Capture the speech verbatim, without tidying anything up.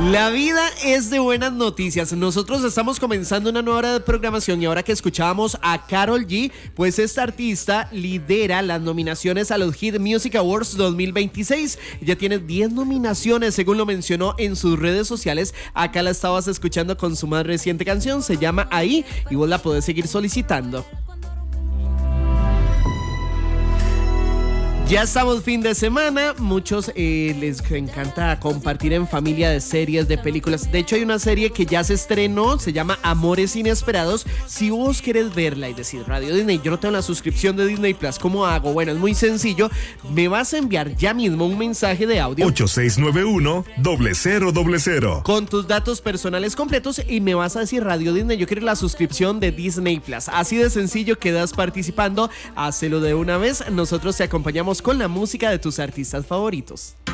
La vida es de buenas noticias. Nosotros estamos comenzando una nueva hora de programación y ahora que escuchábamos a Karol G, pues esta artista lidera las nominaciones a los Hit Music Awards dos mil veintiséis. Ya tiene diez nominaciones, según lo mencionó en sus redes sociales. Acá la estabas escuchando con su más reciente canción, se llama Ahí, y vos la podés seguir solicitando. Ya estamos fin de semana, muchos eh, les encanta compartir en familia de series, de películas. De hecho hay una serie que ya se estrenó, se llama Amores Inesperados. Si vos querés verla y decir Radio Disney, yo no tengo la suscripción de Disney Plus, ¿cómo hago? Bueno, es muy sencillo, me vas a enviar ya mismo un mensaje de audio ocho seis nueve uno, cero cero cero cero con tus datos personales completos y me vas a decir Radio Disney, yo quiero la suscripción de Disney Plus. Así de sencillo, quedas participando, hácelo de una vez, nosotros te acompañamos con la música de tus artistas favoritos.